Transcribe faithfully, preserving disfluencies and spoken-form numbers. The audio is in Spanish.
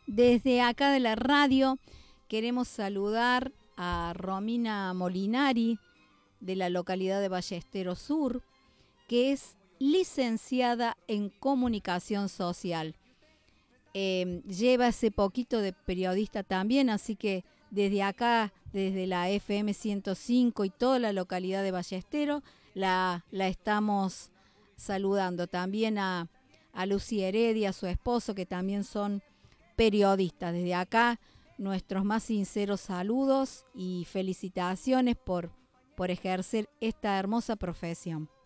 Desde acá de la radio queremos saludar a Romina Molinari de la localidad de Ballesteros Sur, que es licenciada en Comunicación Social. Eh, lleva ese poquito de periodista también, así que desde acá, desde la F M ciento cinco y toda la localidad de Ballesteros, la, la estamos saludando. También a, a Lucy Heredia, su esposo, que también son periodistas. Desde acá, nuestros más sinceros saludos y felicitaciones por, por ejercer esta hermosa profesión.